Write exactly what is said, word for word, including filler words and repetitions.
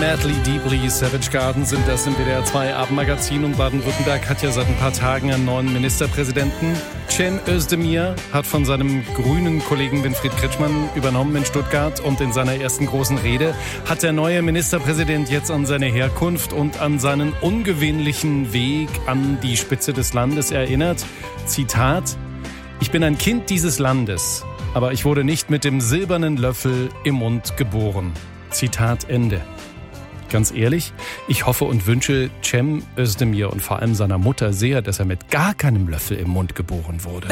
Madly Deeply Savage Garden sind das im W D R zwei Abendmagazin, und Baden-Württemberg hat ja seit ein paar Tagen einen neuen Ministerpräsidenten. Cem Özdemir hat von seinem grünen Kollegen Winfried Kretschmann übernommen in Stuttgart, und in seiner ersten großen Rede hat der neue Ministerpräsident jetzt an seine Herkunft und an seinen ungewöhnlichen Weg an die Spitze des Landes erinnert. Zitat: Ich bin ein Kind dieses Landes, aber ich wurde nicht mit dem silbernen Löffel im Mund geboren. Zitat Ende. Ganz ehrlich, ich hoffe und wünsche Cem Özdemir und vor allem seiner Mutter sehr, dass er mit gar keinem Löffel im Mund geboren wurde.